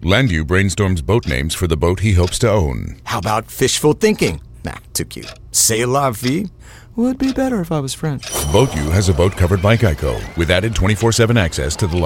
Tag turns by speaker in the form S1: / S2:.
S1: Landu brainstorms boat names for the boat he hopes to own.
S2: How about fishful thinking? Nah, too cute. C'est la vie? Would be better if I was French.
S1: BoatU has a boat covered by Geico with added 24/7 access to the